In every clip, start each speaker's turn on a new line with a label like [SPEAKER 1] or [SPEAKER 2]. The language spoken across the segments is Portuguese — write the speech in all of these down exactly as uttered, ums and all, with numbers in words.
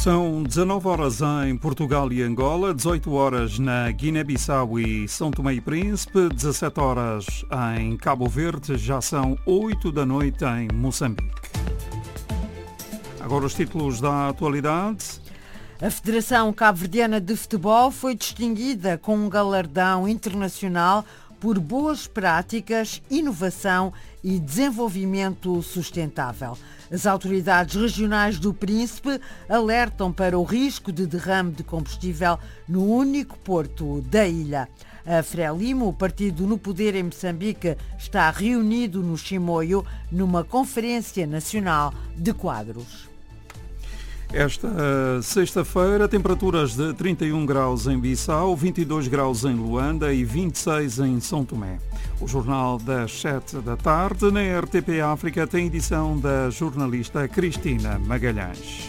[SPEAKER 1] São dezanove horas em Portugal e Angola, dezoito horas na Guiné-Bissau e São Tomé e Príncipe, dezassete horas em Cabo Verde, já são oito da noite em Moçambique. Agora os títulos da atualidade.
[SPEAKER 2] A Federação Cabo-Verdiana de Futebol foi distinguida com um galardão internacional por boas práticas, inovação e desenvolvimento sustentável. As autoridades regionais do Príncipe alertam para o risco de derrame de combustível no único porto da ilha. A Frelimo, o partido no poder em Moçambique, está reunido no Chimoio numa conferência nacional de quadros.
[SPEAKER 1] Esta sexta-feira, temperaturas de trinta e um graus em Bissau, vinte e dois graus em Luanda e vinte e seis em São Tomé. O jornal das sete da tarde na R T P África tem edição da jornalista Cristina Magalhães.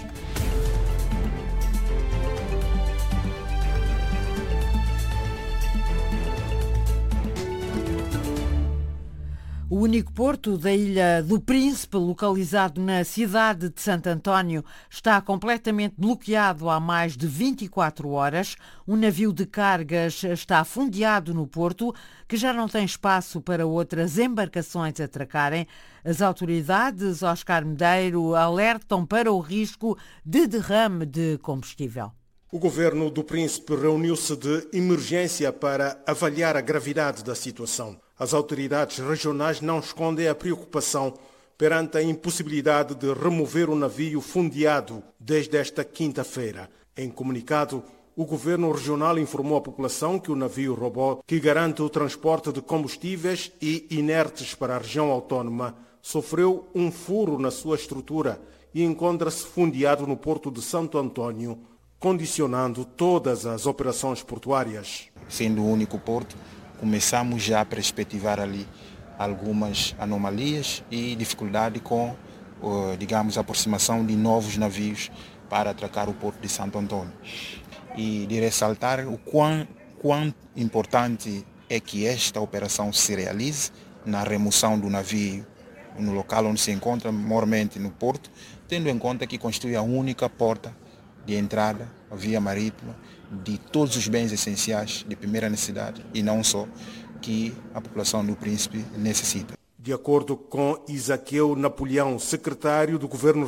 [SPEAKER 2] O único porto da Ilha do Príncipe, localizado na cidade de Santo António, está completamente bloqueado há mais de vinte e quatro horas. Um navio de cargas está afundeado no porto, que já não tem espaço para outras embarcações atracarem. As autoridades, Oscar Medeiro, alertam para o risco de derrame de combustível.
[SPEAKER 3] O governo do Príncipe reuniu-se de emergência para avaliar a gravidade da situação. As autoridades regionais não escondem a preocupação perante a impossibilidade de remover o navio fundeado desde esta quinta-feira. Em comunicado, o governo regional informou à população que o navio robô, que garante o transporte de combustíveis e inertes para a região autónoma, sofreu um furo na sua estrutura e encontra-se fundeado no porto de Santo António, condicionando todas as operações portuárias.
[SPEAKER 4] Sendo o único porto, começamos já a perspectivar ali algumas anomalias e dificuldade com, digamos, a aproximação de novos navios para atracar o porto de Santo Antônio. E de ressaltar o quão, quão importante é que esta operação se realize na remoção do navio no local onde se encontra, maiormente no porto, tendo em conta que constitui a única porta de entrada, a via marítima, de todos os bens essenciais de primeira necessidade e não só, que a população do Príncipe necessita.
[SPEAKER 3] De acordo com Isaqueu Napoleão, secretário do Governo